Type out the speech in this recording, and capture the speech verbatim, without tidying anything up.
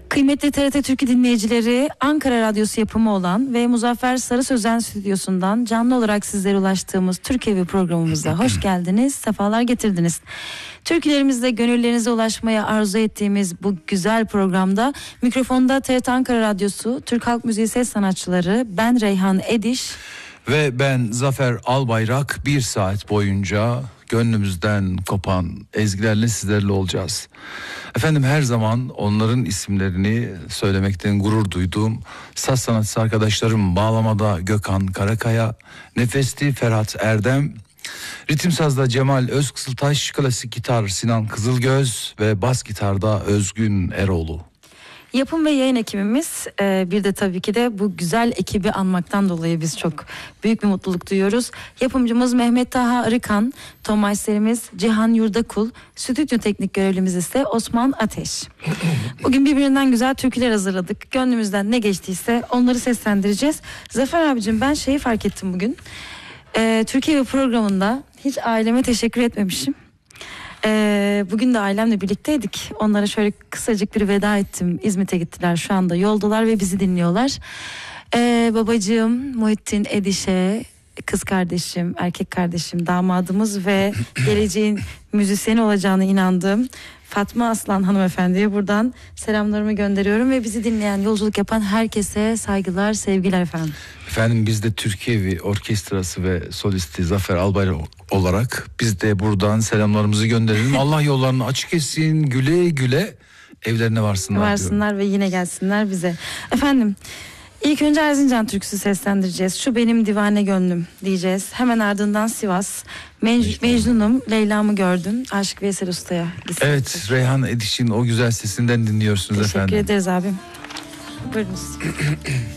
Kıymetli T R T Türkiye dinleyicileri, Ankara Radyosu yapımı olan ve Muzaffer Sarı Sözen stüdyosundan canlı olarak sizlere ulaştığımız Türk Evi programımıza hoş geldiniz, sefalar getirdiniz. Türkülerimizle gönüllerinize ulaşmaya arzu ettiğimiz bu güzel programda mikrofonda T R T Ankara Radyosu, Türk Halk Müziği ses sanatçıları, ben Reyhan Ediş ve ben Zafer Albayrak bir saat boyunca gönlümüzden kopan ezgilerle sizlerle olacağız. Efendim, her zaman onların isimlerini söylemekten gurur duyduğum saz sanatçısı arkadaşlarım bağlamada Gökhan Karakaya, nefesti Ferhat Erdem, ritim sazda Cemal Özkısıltaş, klasik gitar Sinan Kızılgöz ve bas gitarda Özgün Eroğlu. Yapım ve yayın ekibimiz, bir de tabii ki de bu güzel ekibi anmaktan dolayı biz çok büyük bir mutluluk duyuyoruz. Yapımcımız Mehmet Taha Arıkan, ton majsterimiz Cihan Yurdakul, stüdyo teknik görevlimiz ise Osman Ateş. Bugün birbirinden güzel türküler hazırladık. Gönlümüzden ne geçtiyse onları seslendireceğiz. Zafer abicim, ben şeyi fark ettim bugün. Ee, Türkiye programında hiç aileme teşekkür etmemişim. Ee, bugün de ailemle birlikteydik. Onlara şöyle kısacık bir veda ettim. İzmit'e gittiler, şu anda yoldalar ve bizi dinliyorlar. Ee, babacığım Muhittin Ediş'e, kız kardeşim, erkek kardeşim, damadımız ve geleceğin müzisyeni olacağına inandığım Fatma Aslan hanımefendiye buradan selamlarımı gönderiyorum ve bizi dinleyen, yolculuk yapan herkese saygılar, sevgiler efendim. Efendim, biz de Türkiye Orkestrası ve solisti Zafer Albayrak olarak biz de buradan selamlarımızı gönderelim. Allah yollarını açık etsin, güle güle evlerine varsınlar. Varsınlar diyorum. Ve yine gelsinler bize. Efendim, İlk önce Erzincan türküsü seslendireceğiz. Şu benim divane gönlüm diyeceğiz. Hemen ardından Sivas, Mec- Mecnun'um, Leyla'mı gördüm. Aşık Veysel Usta'ya. Evet, Reyhan Ediş'in o güzel sesinden dinliyorsunuz. Teşekkür efendim. Teşekkür ederiz abim. Buyurunuz.